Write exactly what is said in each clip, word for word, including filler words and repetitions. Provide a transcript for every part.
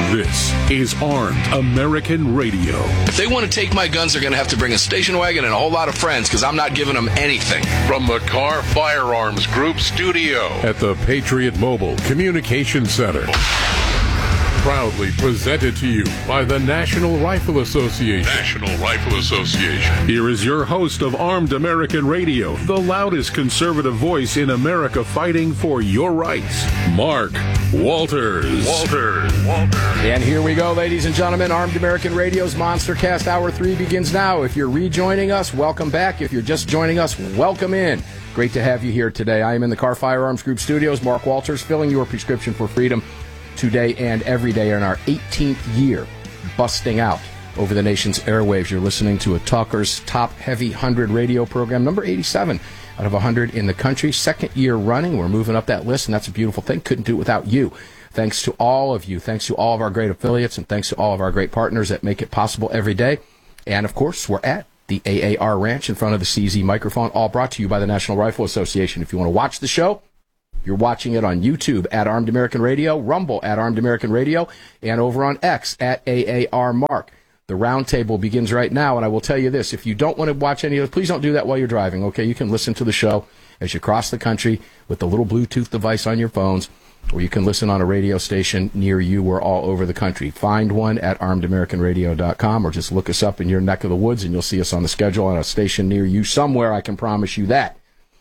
This is Armed American Radio. If they want to take my guns, they're going to have to bring a station wagon and a whole lot of friends, because I'm not giving them anything. From the Car Firearms Group studio at the Patriot Mobile Communication Center. Proudly presented to you by the National Rifle Association. National Rifle Association. Here is your host of Armed American Radio, the loudest conservative voice in America fighting for your rights, Mark Walters. Walters. Walters. And here we go, ladies and gentlemen. Armed American Radio's Monstercast Hour three begins now. If you're rejoining us, welcome back. If you're just joining us, welcome in. Great to have you here today. I am in the Car Firearms Group studios. Mark Walters, filling your prescription for freedom today and every day in our eighteenth year, busting out over the nation's airwaves. You're listening to a Talker's Top Heavy one hundred radio program, number eighty-seven out of one hundred in the country. Second year running. We're moving up that list, and that's a beautiful thing. Couldn't do it without you. Thanks to all of you. Thanks to all of our great affiliates, and thanks to all of our great partners that make it possible every day. And, of course, we're at the A A R Ranch in front of the C Z microphone, all brought to you by the National Rifle Association. If you want to watch the show, you're watching it on YouTube at Armed American Radio, Rumble at Armed American Radio, and over on X at A A R Mark. The roundtable begins right now, and I will tell you this. If you don't want to watch any of it, please don't do that while you're driving, okay? You can listen to the show as you cross the country with the little Bluetooth device on your phones, or you can listen on a radio station near you. We're all over the country. Find one at armed american radio dot com, or just look us up in your neck of the woods, and you'll see us on the schedule on a station near you somewhere. I can promise you that.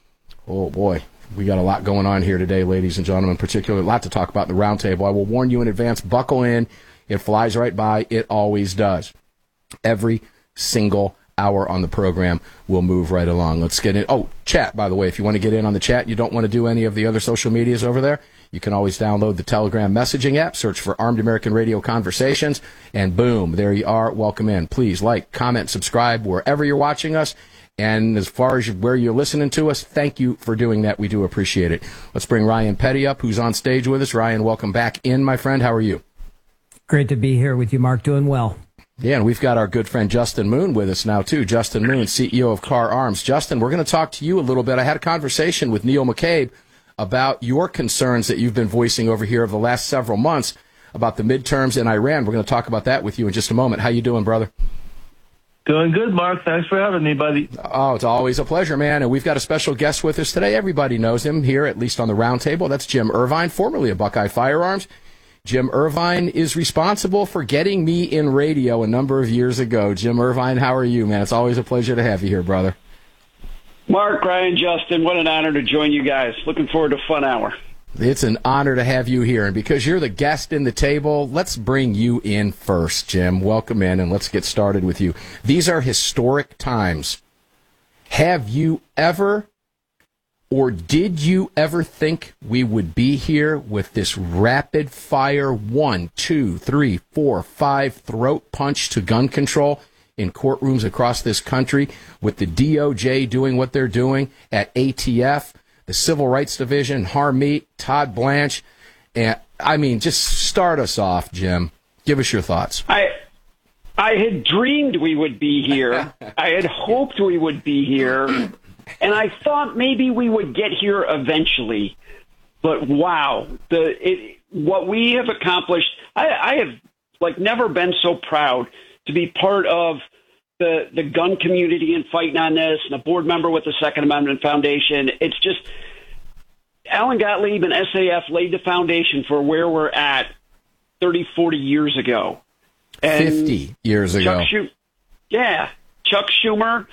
Oh, boy. We got a lot going on here today, ladies and gentlemen, particularly a lot to talk about in the roundtable. I will warn you in advance, buckle in. It flies right by. It always does. Every single hour on the program will move right along. Let's get in. Oh, chat, by the way, if you want to get in on the chat, you don't want to do any of the other social medias over there, you can always download the Telegram messaging app, search for Armed American Radio Conversations, and boom, there you are. Welcome in. Please like, comment, subscribe wherever you're watching us. And as far as where you're listening to us, thank you for doing that. We do appreciate it. Let's bring Ryan Petty up, who's on stage with us. Ryan, welcome back in, my friend. How are you? Great to be here with you, Mark. Doing well. Yeah, and we've got our good friend Justin Moon with us now, too. Justin Moon, C E O of Car Arms. Justin, we're going to talk to you a little bit. I had a conversation with Neil McCabe about your concerns that you've been voicing over here over the last several months about the midterms in Iran. We're going to talk about that with you in just a moment. How you doing, brother? Doing good, Mark. Thanks for having me, buddy. Oh, it's always a pleasure, man. And we've got a special guest with us today. Everybody knows him here, at least on the round table. That's Jim Irvine, formerly of Buckeye Firearms. Jim Irvine is responsible for getting me in radio a number of years ago. Jim Irvine, how are you, man? It's always a pleasure to have you here, brother. Mark, Ryan, Justin, what an honor to join you guys. Looking forward to a fun hour. It's an honor to have you here. And because you're the guest in the table, let's bring you in first, Jim. Welcome in, and let's get started with you. These are historic times. Have you ever, or did you ever think we would be here with this rapid-fire one, two, three, four, five throat punch to gun control in courtrooms across this country, with the D O J doing what they're doing at A T F, the Civil Rights Division, Harmeet, Todd Blanche, and I mean, just start us off, Jim. Give us your thoughts. I I had dreamed we would be here. I had hoped we would be here, and I thought maybe we would get here eventually. But wow, the it, what we have accomplished, I, I have like never been so proud to be part of the the gun community and fighting on this, and a board member with the Second Amendment Foundation. It's just, Alan Gottlieb and S A F laid the foundation for where we're at thirty, forty years ago. And fifty years Chuck ago. Schu- yeah. Chuck Schumer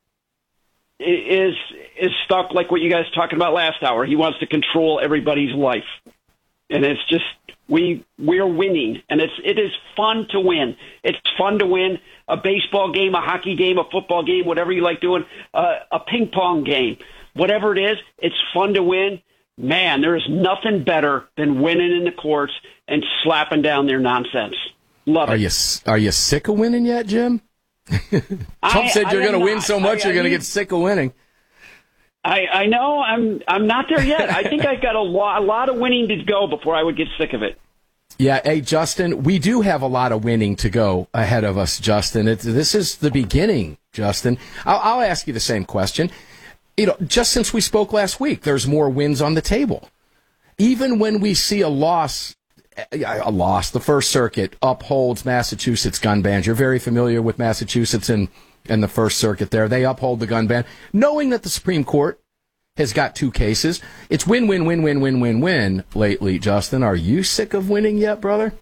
is is stuck like what you guys talking about last hour. He wants to control everybody's life. And it's just, we we're winning, and it's it is fun to win. It's fun to win a baseball game, a hockey game, a football game, whatever you like doing, uh, a ping pong game, whatever it is. It's fun to win. Man, there is nothing better than winning in the courts and slapping down their nonsense. Love Are it. you are you sick of winning yet, Jim? Trump I, said you're going to win not. so much I, you're going to I, get sick of winning. I, I know I'm I'm not there yet. I think I've got a lot a lot of winning to go before I would get sick of it. Yeah, hey, Justin, we do have a lot of winning to go ahead of us, Justin. It, this is the beginning, Justin. I'll, I'll ask you the same question. You know, just since we spoke last week, there's more wins on the table. Even when we see a loss a loss. The First Circuit upholds Massachusetts gun bans. You're very familiar with Massachusetts and, and the First Circuit there. They uphold the gun ban, knowing that the Supreme Court has got two cases. It's win, win, win, win, win, win, win lately, Justin. Are you sick of winning yet, brother?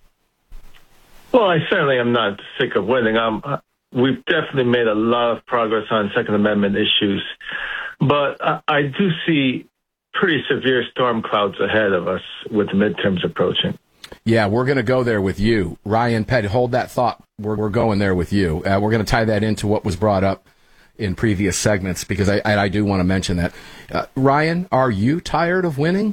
Well, I certainly am not sick of winning. Um, we've definitely made a lot of progress on Second Amendment issues, but I, I do see pretty severe storm clouds ahead of us with the midterms approaching. Yeah, we're going to go there with you. Ryan Petty, hold that thought. We're, we're going there with you. Uh, we're going to tie that into what was brought up in previous segments, because I, I, I do want to mention that. Uh, Ryan, are you tired of winning?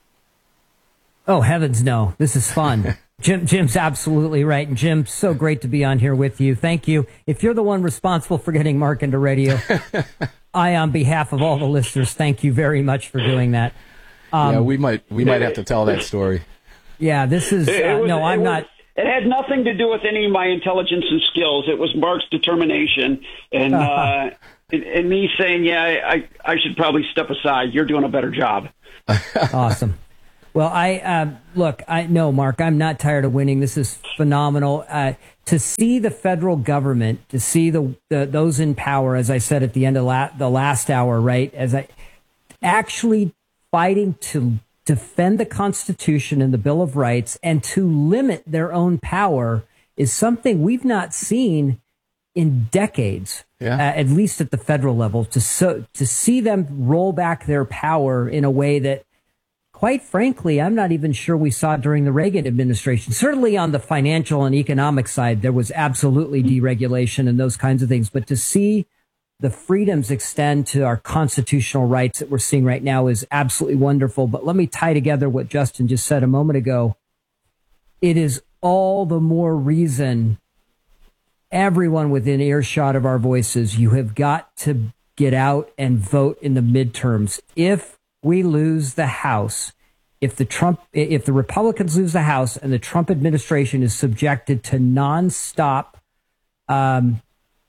Oh, heavens no. This is fun. Jim, Jim's absolutely right. And Jim, so great to be on here with you. Thank you. If you're the one responsible for getting Mark into radio, I, on behalf of all the listeners, thank you very much for doing that. Um, yeah, we might we might have to tell that story. Yeah, this is, uh, was, no, I'm was, not. It had nothing to do with any of my intelligence and skills. It was Mark's determination and uh, and, and me saying, yeah, I, I should probably step aside. You're doing a better job. Awesome. Well, I uh, look, I no, Mark, I'm not tired of winning. This is phenomenal. Uh, to see the federal government, to see the, the those in power, as I said at the end of la- the last hour, right, as I actually fighting to defend the Constitution and the Bill of Rights and to limit their own power is something we've not seen in decades, yeah. uh, at least at the federal level. To so to see them roll back their power in a way that, quite frankly, I'm not even sure we saw during the Reagan administration. Certainly on the financial and economic side, there was absolutely deregulation and those kinds of things. But to see the freedoms extend to our constitutional rights that we're seeing right now is absolutely wonderful. But let me tie together what Justin just said a moment ago. It is all the more reason, everyone within earshot of our voices, you have got to get out and vote in the midterms. If we lose the House, if the Trump, if the Republicans lose the House and the Trump administration is subjected to nonstop, um,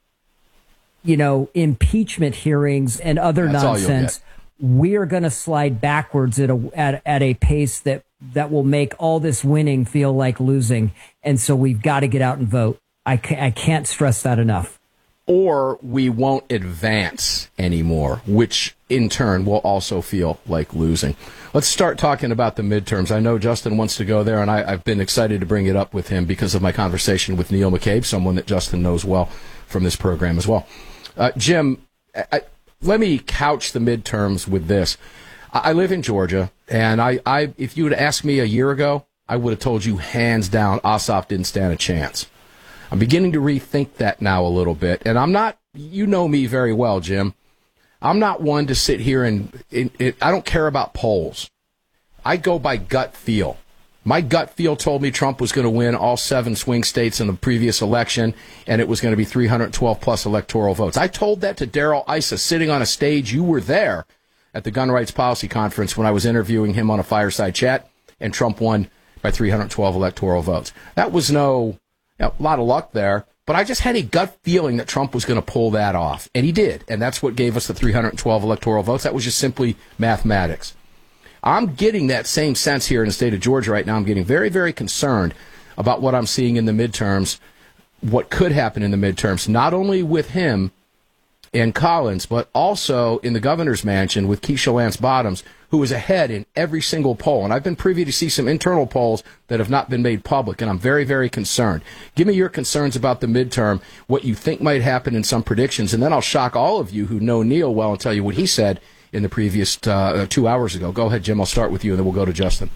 you know, impeachment hearings and other That's nonsense, we are going to slide backwards at a at, at a pace that that will make all this winning feel like losing. And so we've got to get out and vote. I can't, I can't stress that enough. Or we won't advance anymore, which in turn will also feel like losing. Let's start talking about the midterms. I know Justin wants to go there, and I, I've been excited to bring it up with him because of my conversation with Neil McCabe, someone that Justin knows well from this program as well. Uh, Jim, I, I, let me couch the midterms with this. I, I live in Georgia, and I, I, if you had asked me a year ago, I would have told you hands down Ossoff didn't stand a chance. I'm beginning to rethink that now a little bit, and I'm not, you know me very well, Jim. I'm not one to sit here and, and, and I don't care about polls. I go by gut feel. My gut feel told me Trump was going to win all seven swing states in the previous election, and it was going to be three hundred twelve plus electoral votes. I told that to Darrell Issa sitting on a stage. You were there at the Gun Rights Policy Conference when I was interviewing him on a fireside chat, and Trump won by three hundred twelve electoral votes. That was no, you know, a lot of luck there, but I just had a gut feeling that Trump was going to pull that off, and he did, and that's what gave us the three hundred twelve electoral votes. That was just simply mathematics. I'm getting that same sense here in the state of Georgia right now. I'm getting very, very concerned about what I'm seeing in the midterms, what could happen in the midterms, not only with him and Collins, but also in the governor's mansion with Keisha Lance Bottoms, who is ahead in every single poll. And I've been privy to see some internal polls that have not been made public, and I'm very, very concerned. Give me your concerns about the midterm, what you think might happen in some predictions, and then I'll shock all of you who know Neil well and tell you what he said in the previous uh, two hours ago. Go ahead, Jim. I'll start with you, and then we'll go to Justin.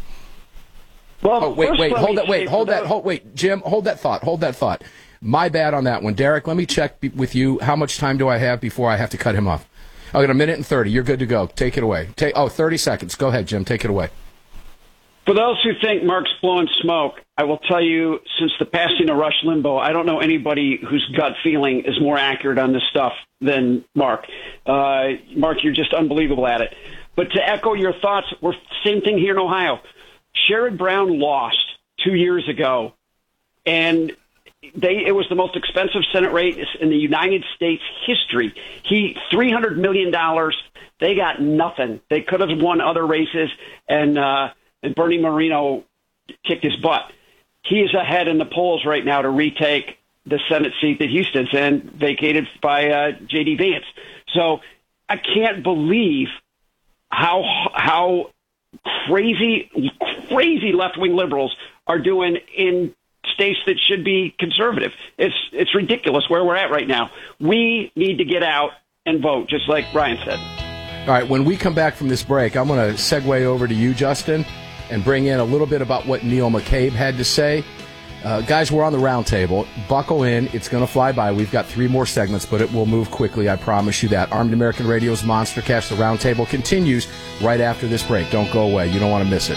Well, oh, wait, first wait, let hold me that, wait, say hold for that, those- hold, wait, Jim, hold that thought, hold that thought. My bad on that one. Derek, let me check be- with you. How much time do I have before I have to cut him off? I got a minute and thirty. You're good to go. Take it away. Take oh, thirty seconds. Go ahead, Jim. Take it away. For those who think Mark's blowing smoke, I will tell you, since the passing of Rush Limbaugh, I don't know anybody whose gut feeling is more accurate on this stuff than Mark. Uh, Mark, you're just unbelievable at it. But to echo your thoughts, we're same thing here in Ohio. Sherrod Brown lost two years ago, and they it was the most expensive Senate race in the United States history. He three hundred million dollars. They got nothing. They could have won other races, and uh, and Bernie Moreno kicked his butt. He is ahead in the polls right now to retake the Senate seat that Houston's in, vacated by uh, J D Vance. So I can't believe how how crazy, crazy left-wing liberals are doing in states that should be conservative. It's it's ridiculous where we're at right now. We need to get out and vote, just like Brian said. All right, when we come back from this break, I'm going to segue over to you, Justin, and bring in a little bit about what Neil McCabe had to say. Uh, guys, we're on the round table. Buckle in. It's going to fly by. We've got three more segments, but it will move quickly. I promise you that. Armed American Radio's Monster Cast, the round table, continues right after this break. Don't go away. You don't want to miss it.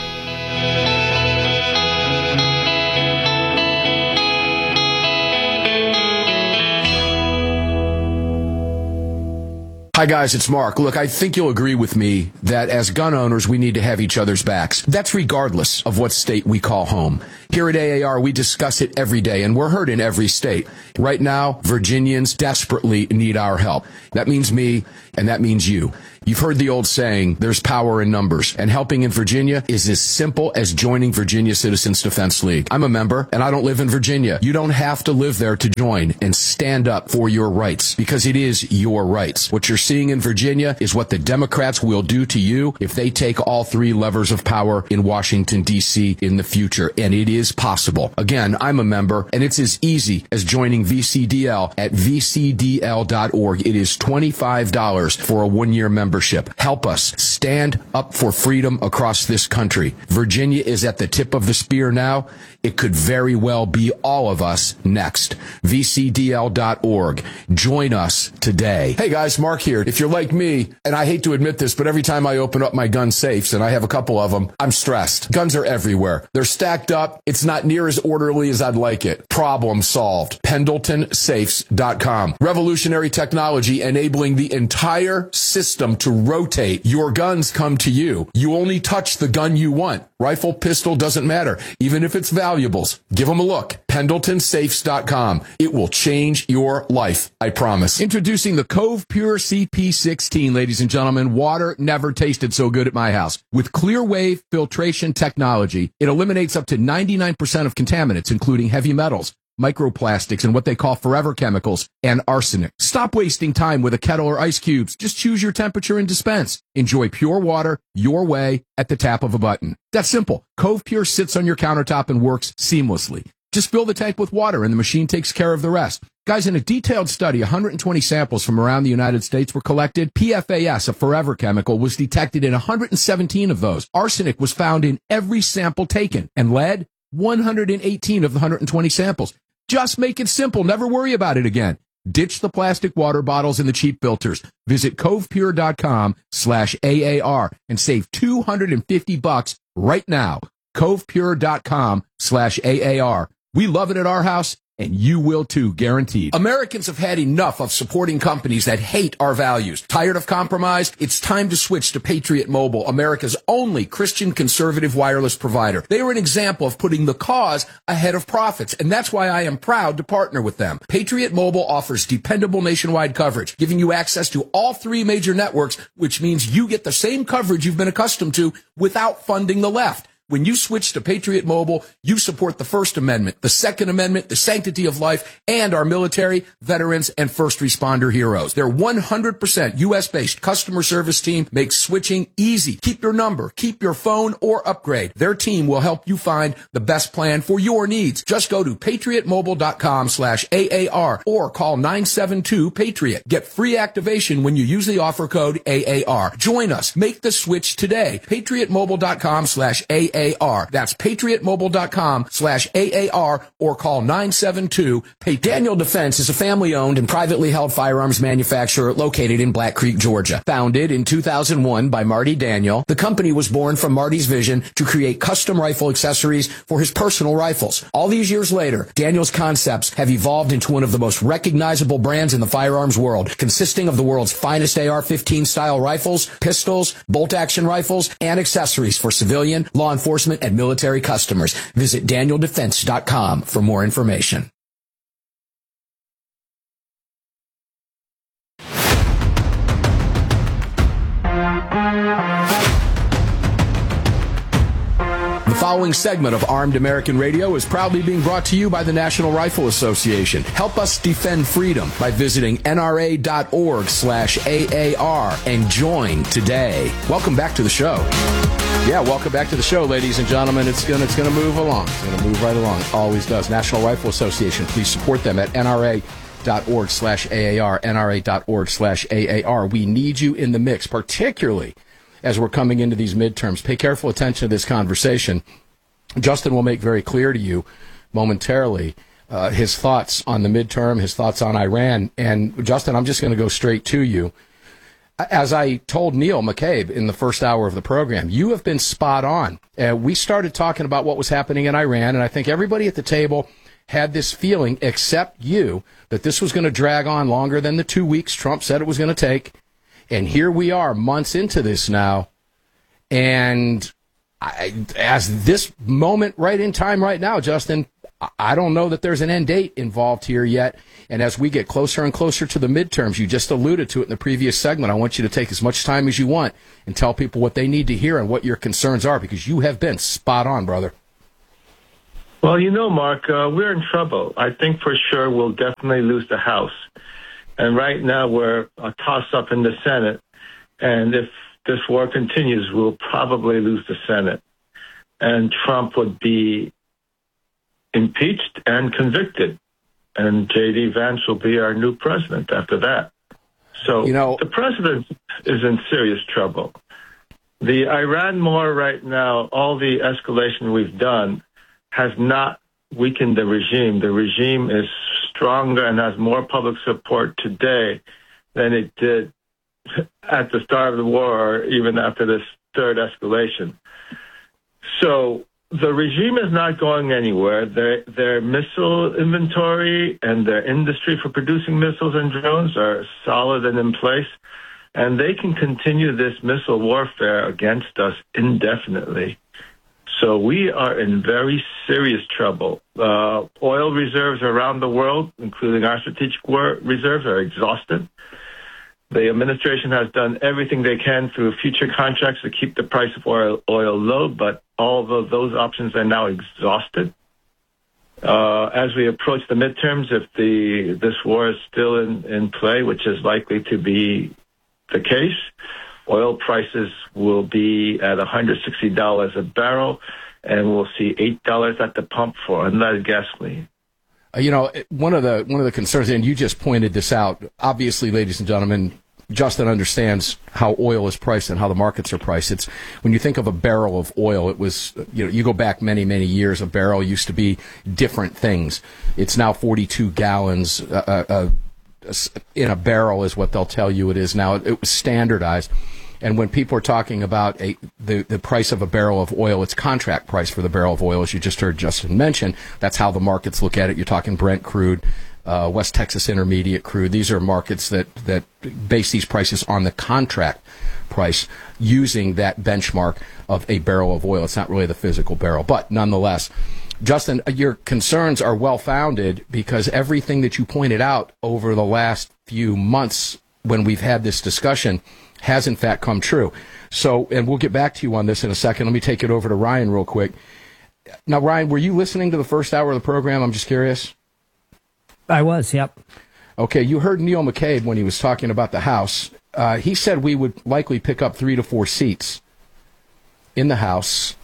Hi, guys, it's Mark. Look, I think you'll agree with me that as gun owners, we need to have each other's backs. That's regardless of what state we call home. Here at A A R, we discuss it every day, and we're heard in every state. Right now, Virginians desperately need our help. That means me, and that means you. You've heard the old saying, there's power in numbers, and helping in Virginia is as simple as joining Virginia Citizens Defense League. I'm a member, and I don't live in Virginia. You don't have to live there to join and stand up for your rights, because it is your rights. What you're seeing in Virginia is what the Democrats will do to you if they take all three levers of power in Washington, D C in the future, and it is possible. Again, I'm a member, and it's as easy as joining V C D L at v c d l dot org. It is twenty-five dollars for a one-year membership. Help us stand up for freedom across this country. Virginia is at the tip of the spear now. It could very well be all of us next. v c d l dot org. Join us today. Hey guys, Mark here. If you're like me, and I hate to admit this, but every time I open up my gun safes, and I have a couple of them, I'm stressed. Guns are everywhere. They're stacked up. It's not near as orderly as I'd like it. Problem solved. Pendleton Safes dot com. Revolutionary technology enabling the entire system to rotate. Your guns come to you. You only touch the gun you want. Rifle, pistol, doesn't matter. Even if it's valuables. Give them a look. Pendleton Safes dot com. It will change your life. I promise. Introducing the Cove Pure C P sixteen, ladies and gentlemen. Water never tasted so good at my house. With clear wave filtration technology, it eliminates up to ninety-nine percent of contaminants, including heavy metals, microplastics, and what they call forever chemicals, and arsenic. Stop wasting time with a kettle or ice cubes. Just choose your temperature and dispense. Enjoy pure water your way at the tap of a button. That's simple. Cove Pure sits on your countertop and works seamlessly. Just fill the tank with water and the machine takes care of the rest. Guys, in a detailed study, one hundred twenty samples from around the United States were collected. P F A S, a forever chemical, was detected in one hundred seventeen of those. Arsenic was found in every sample taken. And lead, one hundred eighteen of the one hundred twenty samples. Just make it simple. Never worry about it again. Ditch the plastic water bottles and the cheap filters. Visit covepure.com slash AAR and save two hundred fifty bucks right now. covepure.com slash AAR. We love it at our house, and you will too, guaranteed. Americans have had enough of supporting companies that hate our values. Tired of compromise? It's time to switch to Patriot Mobile, America's only Christian conservative wireless provider. They are an example of putting the cause ahead of profits, and that's why I am proud to partner with them. Patriot Mobile offers dependable nationwide coverage, giving you access to all three major networks, which means you get the same coverage you've been accustomed to without funding the left. When you switch to Patriot Mobile, you support the First Amendment, the Second Amendment, the sanctity of life, and our military, veterans, and first responder heroes. Their one hundred percent U S-based customer service team makes switching easy. Keep your number, keep your phone, or upgrade. Their team will help you find the best plan for your needs. Just go to patriotmobile.com slash AAR or call nine seven two PATRIOT. Get free activation when you use the offer code A A R. Join us. Make the switch today. patriotmobile.com slash AAR. A A R. That's patriotmobile.com slash AAR or call nine seven two PATRIOT. Daniel Defense is a family-owned and privately held firearms manufacturer located in Black Creek, Georgia. Founded in two thousand one by Marty Daniel, the company was born from Marty's vision to create custom rifle accessories for his personal rifles. All these years later, Daniel's concepts have evolved into one of the most recognizable brands in the firearms world, consisting of the world's finest A R fifteen style rifles, pistols, bolt-action rifles, and accessories for civilian, law enforcement, enforcement and military customers. Visit daniel defense dot com for more information. The following segment of Armed American Radio is proudly being brought to you by the National Rifle Association. Help us defend freedom by visiting N R A dot org slash A A R and join today. Welcome back to the show. Yeah, welcome back to the show, ladies and gentlemen. It's gonna it's gonna move along. It's gonna move right along. It always does. National Rifle Association. Please support them at N R A dot org slash A A R. N R A dot org slash A A R. We need you in the mix, particularly as we're coming into these midterms. Pay careful attention to this conversation. Justin will make very clear to you momentarily uh, his thoughts on the midterm, his thoughts on Iran. And, Justin, I'm just going to go straight to you. As I told Neil McCabe in the first hour of the program, you have been spot on. Uh, we started talking about what was happening in Iran, and I think everybody at the table had this feeling, except you, that this was going to drag on longer than the two weeks Trump said it was going to take. And here we are months into this now. And I, as this moment right in time right now, Justin, I don't know that there's an end date involved here yet. And as we get closer and closer to the midterms, you just alluded to it in the previous segment. I want you to take as much time as you want and tell people what they need to hear and what your concerns are, because you have been spot on, brother. Well, you know, Mark, uh, we're in trouble. I think for sure we'll definitely lose the House. And right now we're a toss-up in the Senate. And if this war continues, we'll probably lose the Senate. And Trump would be impeached and convicted. And J D. Vance will be our new president after that. So, you know, the president is in serious trouble. The Iran war right now, all the escalation we've done, has not weakened the regime. The regime is stronger and has more public support today than it did at the start of the war or even after this third escalation. So the regime is not going anywhere. Their, their missile inventory and their industry for producing missiles and drones are solid and in place, and they can continue this missile warfare against us indefinitely. So we are in very serious trouble. Uh, oil reserves around the world, including our strategic war reserves, are exhausted. The administration has done everything they can through future contracts to keep the price of oil, oil low, but all of those options are now exhausted. Uh, as we approach the midterms, if the this war is still in, in play, which is likely to be the case, oil prices will be at one hundred sixty dollars a barrel, and we'll see eight dollars at the pump for unleaded gasoline. Uh, you know, one of the one of the concerns, and you just pointed this out, obviously, ladies and gentlemen, Justin understands how oil is priced and how the markets are priced. It's when you think of a barrel of oil, it was, you know, you go back many, many years, a barrel used to be different things. It's now forty-two gallons uh, uh, in a barrel is what they'll tell you it is now. It, it was standardized. And when people are talking about a, the, the price of a barrel of oil, it's contract price for the barrel of oil, as you just heard Justin mention. That's how the markets look at it. You're talking Brent crude, uh, West Texas Intermediate crude. These are markets that, that base these prices on the contract price using that benchmark of a barrel of oil. It's not really the physical barrel. But nonetheless, Justin, your concerns are well-founded because everything that you pointed out over the last few months when we've had this discussion has in fact come true. So, and we'll get back to you on this in a second. Let me take it over to Ryan real quick. Now, Ryan, were you listening to the first hour of the program? I'm just curious. I was, yep. Okay, you heard Neil McCabe when he was talking about the House. Uh, he said we would likely pick up three to four seats in the House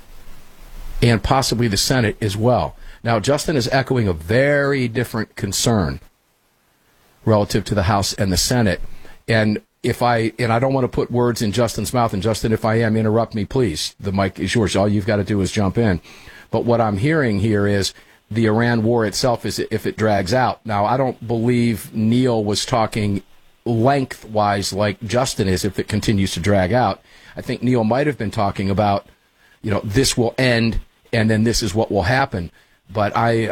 and possibly the Senate as well. Now, Justin is echoing a very different concern relative to the House and the Senate. And if I, and I don't want to put words in Justin's mouth, and Justin, if I am, interrupt me, please. The mic is yours. All you've got to do is jump in. But what I'm hearing here is the Iran war itself, is if it drags out. Now, I don't believe Neil was talking lengthwise like Justin is if it continues to drag out. I think Neil might have been talking about, you know, this will end and then this is what will happen. But I,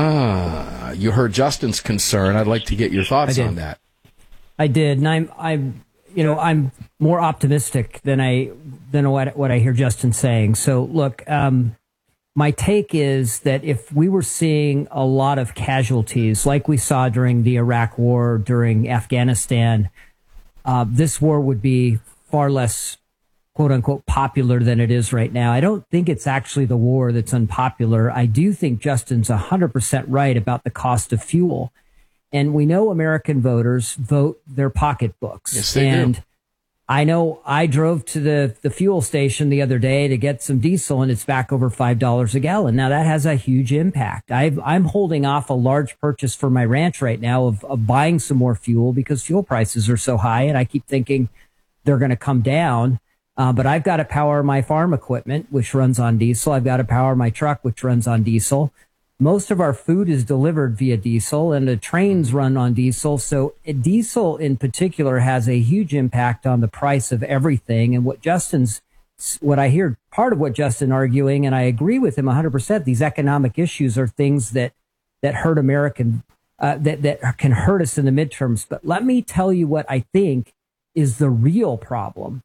uh, you heard Justin's concern. I'd like to get your thoughts on that. I did, and I'm, I'm, you know, I'm more optimistic than I than what what I hear Justin saying. So, look, um, my take is that if we were seeing a lot of casualties, like we saw during the Iraq War, during Afghanistan, uh, this war would be far less quote unquote popular than it is right now. I don't think it's actually the war that's unpopular. I do think Justin's one hundred percent right about the cost of fuel. And we know American voters vote their pocketbooks. Yes, they and do. I know I drove to the, the fuel station the other day to get some diesel, and it's back over five dollars a gallon. Now, that has a huge impact. I've, I'm holding off a large purchase for my ranch right now of, of buying some more fuel because fuel prices are so high, and I keep thinking they're going to come down. Uh, but I've got to power my farm equipment, which runs on diesel. I've got to power my truck, which runs on diesel. Most of our food is delivered via diesel, and the trains run on diesel. So uh, diesel in particular has a huge impact on the price of everything. And what Justin's, what I hear, part of what Justin arguing, and I agree with him one hundred percent, these economic issues are things that, that hurt American, uh, that, that can hurt us in the midterms. But let me tell you what I think is the real problem.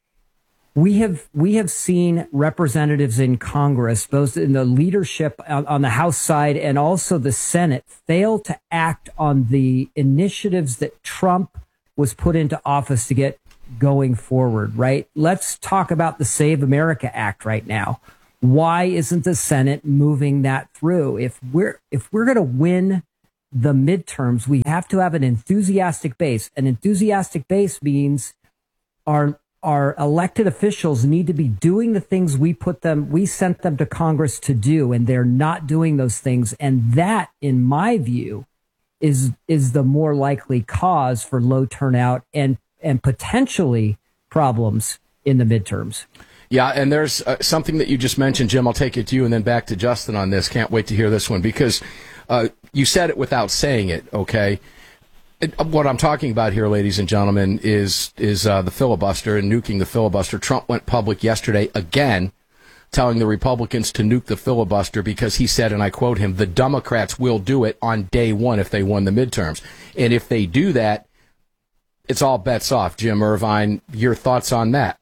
We have we have seen representatives in Congress, both in the leadership on, on the House side and also the Senate, fail to act on the initiatives that Trump was put into office to get going forward, right? Let's talk about the Save America Act right now. Why isn't the Senate moving that through? If we're if we're going to win the midterms, we have to have an enthusiastic base. An enthusiastic base means our Our elected officials need to be doing the things we put them, we sent them to Congress to do, and they're not doing those things. And that, in my view, is is the more likely cause for low turnout and and potentially problems in the midterms. Yeah, and there's uh, something that you just mentioned, Jim. I'll take it to you and then back to Justin on this. Can't wait to hear this one because uh, you said it without saying it, okay? What I'm talking about here, ladies and gentlemen, is is uh, the filibuster and nuking the filibuster. Trump went public yesterday again, telling the Republicans to nuke the filibuster because he said, and I quote him, the Democrats will do it on day one if they won the midterms. And if they do that, it's all bets off. Jim Irvine, your thoughts on that?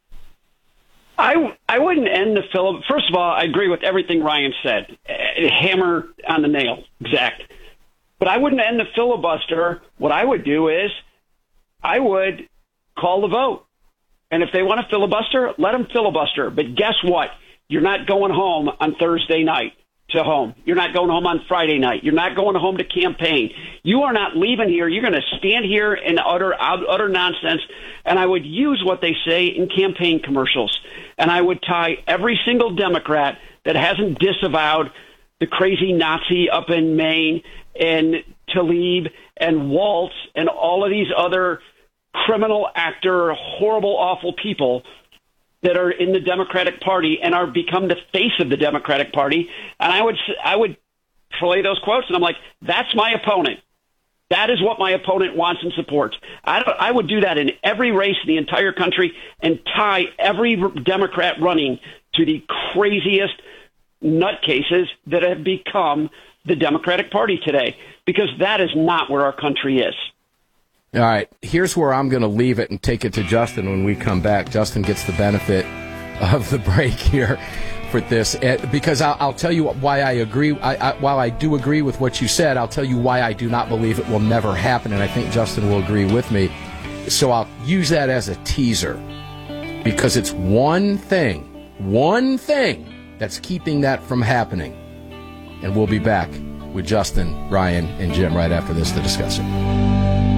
I, I wouldn't end the filibuster. First of all, I agree with everything Ryan said. Hammer on the nail, exact. But I wouldn't end the filibuster. What I would do is I would call the vote. And if they want to filibuster, let them filibuster. But guess what? You're not going home on Thursday night to home. You're not going home on Friday night. You're not going home to campaign. You are not leaving here. You're going to stand here and utter, utter nonsense. And I would use what they say in campaign commercials. And I would tie every single Democrat that hasn't disavowed the crazy Nazi up in Maine and Tlaib and Waltz and all of these other criminal actor, horrible, awful people that are in the Democratic Party and are become the face of the Democratic Party. And I would I would play those quotes, and I'm like, that's my opponent. That is what my opponent wants and supports. I, don't, I would do that in every race in the entire country and tie every Democrat running to the craziest nutcases that have become the Democratic Party today, because that is not where our country is. All right, here's where I'm going to leave it and take it to Justin when we come back. Justin gets the benefit of the break here for this, because I'll, I'll tell you why I agree. I, I, while I do agree with what you said, I'll tell you why I do not believe it will never happen, and I think Justin will agree with me. So I'll use that as a teaser, because it's one thing, one thing that's keeping that from happening. And we'll be back with Justin, Ryan, and Jim right after this to discuss it.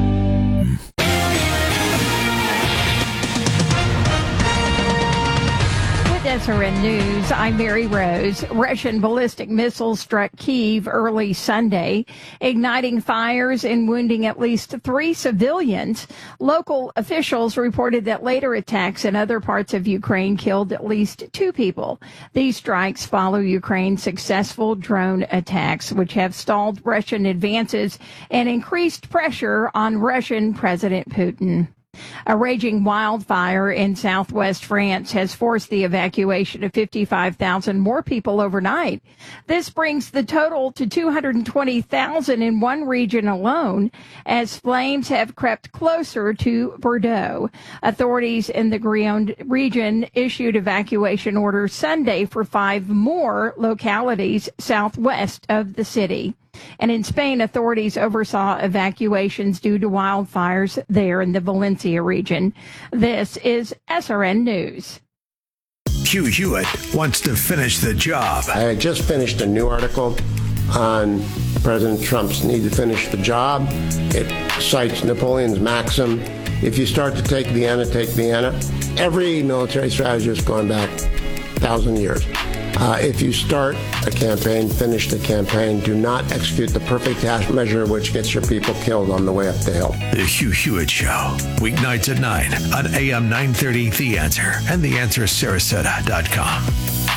S R N News, I'm Mary Rose. Russian ballistic missiles struck Kyiv early Sunday, igniting fires and wounding at least three civilians. Local officials reported that later attacks in other parts of Ukraine killed at least two people. These strikes follow Ukraine's successful drone attacks, which have stalled Russian advances and increased pressure on Russian President Putin. A raging wildfire in southwest France has forced the evacuation of fifty-five thousand more people overnight. This brings the total to two hundred twenty thousand in one region alone, as flames have crept closer to Bordeaux. Authorities in the Grionne region issued evacuation orders Sunday for five more localities southwest of the city. And in Spain, authorities oversaw evacuations due to wildfires there in the Valencia region. This is S R N News. Hugh Hewitt wants to finish the job. I had just finished a new article on President Trump's need to finish the job. It cites Napoleon's maxim, if you start to take Vienna, take Vienna. Every military strategist going back a thousand years. Uh, if you start a campaign, finish the campaign. Do not execute the perfect half measure which gets your people killed on the way up the hill. The Hugh Hewitt Show, weeknights at nine on A M nine thirty The Answer and the answer sarasota dot com.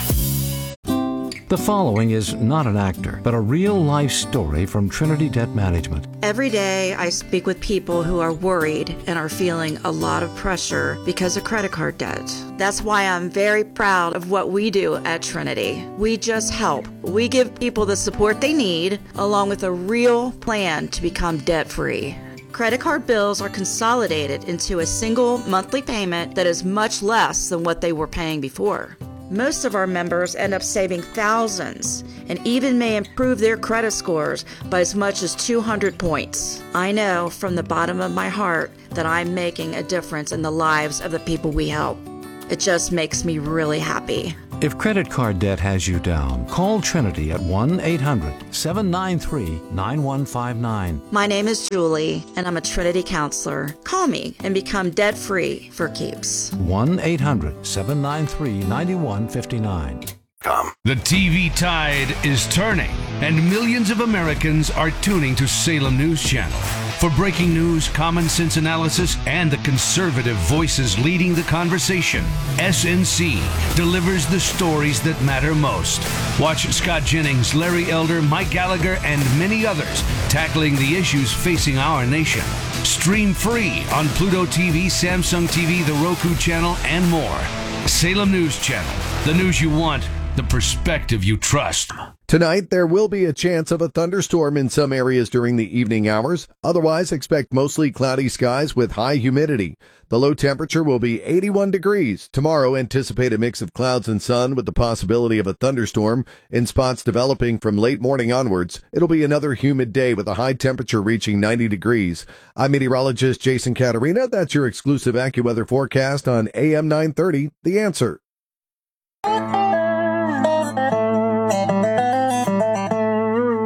The following is not an actor, but a real-life story from Trinity Debt Management. Every day I speak with people who are worried and are feeling a lot of pressure because of credit card debt. That's why I'm very proud of what we do at Trinity. We just help. We give people the support they need, along with a real plan to become debt-free. Credit card bills are consolidated into a single monthly payment that is much less than what they were paying before. Most of our members end up saving thousands and even may improve their credit scores by as much as two hundred points. I know from the bottom of my heart that I'm making a difference in the lives of the people we help. It just makes me really happy. If credit card debt has you down, call Trinity at one eight hundred seven nine three nine one five nine. My name is Julie, and I'm a Trinity counselor. Call me and become debt-free for keeps. one eight hundred seven nine three nine one five nine. The T V tide is turning, and millions of Americans are tuning to Salem News Channel. For breaking news, common sense analysis, and the conservative voices leading the conversation, S N C delivers the stories that matter most. Watch Scott Jennings, Larry Elder, Mike Gallagher, and many others tackling the issues facing our nation. Stream free on Pluto T V, Samsung T V, the Roku channel, and more. Salem News Channel, the news you want, the perspective you trust. Tonight, there will be a chance of a thunderstorm in some areas during the evening hours. Otherwise, expect mostly cloudy skies with high humidity. The low temperature will be eighty-one degrees. Tomorrow, anticipate a mix of clouds and sun with the possibility of a thunderstorm in spots developing from late morning onwards. It'll be another humid day with a high temperature reaching ninety degrees. I'm meteorologist Jason Caterina. That's your exclusive AccuWeather forecast on A M nine thirty, The Answer.